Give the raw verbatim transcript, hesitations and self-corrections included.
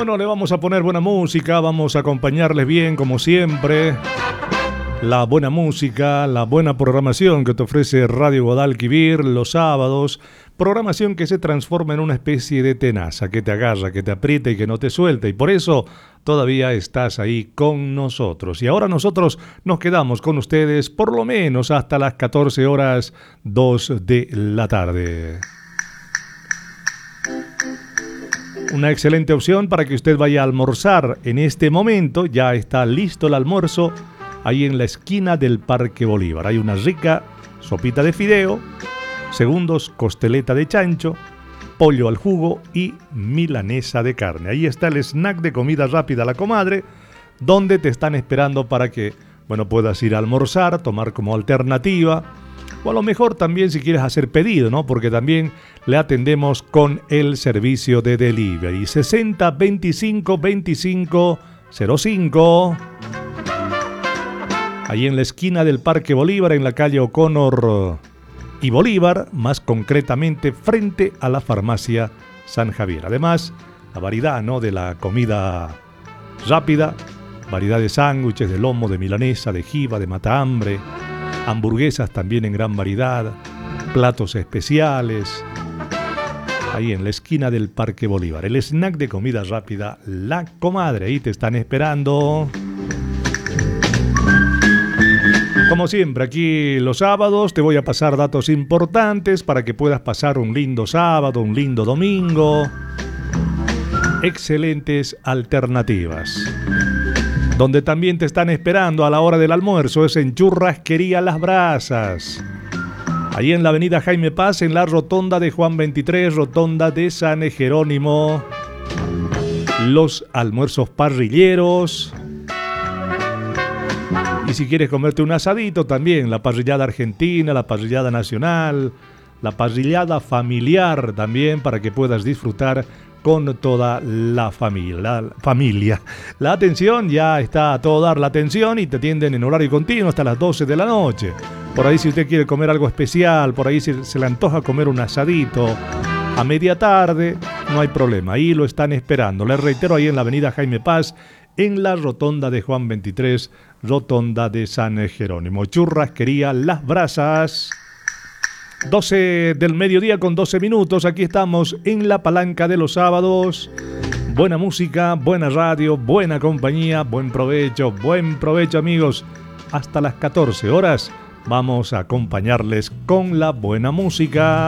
Bueno, le vamos a poner buena música, vamos a acompañarles bien como siempre. La buena música, la buena programación que te ofrece Radio Guadalquivir los sábados. Programación que se transforma en una especie de tenaza, que te agarra, que te aprieta y que no te suelta. Y por eso todavía estás ahí con nosotros. Y ahora nosotros nos quedamos con ustedes por lo menos hasta las catorce horas dos de la tarde. Una excelente opción para que usted vaya a almorzar en este momento. Ya está listo el almuerzo ahí en la esquina del Parque Bolívar. Hay una rica sopita de fideo, segundos costeleta de chancho, pollo al jugo y milanesa de carne. Ahí está el snack de comida rápida La Comadre, donde te están esperando para que, bueno, puedas ir a almorzar, tomar como alternativa, o a lo mejor también si quieres hacer pedido, ¿no? Porque también le atendemos con el servicio de delivery. sesenta veinticinco veinticinco cero cinco. Ahí en la esquina del Parque Bolívar, en la calle O'Connor y Bolívar, más concretamente frente a la farmacia San Javier. Además, la variedad, ¿no?, de la comida rápida, variedad de sándwiches, de lomo, de milanesa, de jiba, de matambre, hamburguesas también en gran variedad, platos especiales. Ahí en la esquina del Parque Bolívar, el snack de comida rápida La Comadre. Ahí te están esperando. Como siempre, aquí los sábados te voy a pasar datos importantes para que puedas pasar un lindo sábado, un lindo domingo. Excelentes alternativas. Donde también te están esperando a la hora del almuerzo es en Churrasquería Las Brasas. Ahí en la avenida Jaime Paz, en la rotonda de Juan veintitrés, rotonda de San Jerónimo. Los almuerzos parrilleros. Y si quieres comerte un asadito también, la parrillada argentina, la parrillada nacional, la parrillada familiar también, para que puedas disfrutar con toda la familia. La familia. La atención ya está a todo dar la atención y te atienden en horario continuo hasta las doce de la noche. Por ahí si usted quiere comer algo especial, por ahí si se le antoja comer un asadito a media tarde, no hay problema, ahí lo están esperando. Les reitero, ahí en la avenida Jaime Paz, en la rotonda de Juan veintitrés, rotonda de San Jerónimo. Churrasquería Las Brasas. doce del mediodía con doce minutos. Aquí estamos en la palanca de los sábados. Buena música, buena radio, buena compañía, buen provecho, buen provecho, amigos. Hasta las catorce horas vamos a acompañarles con la buena música.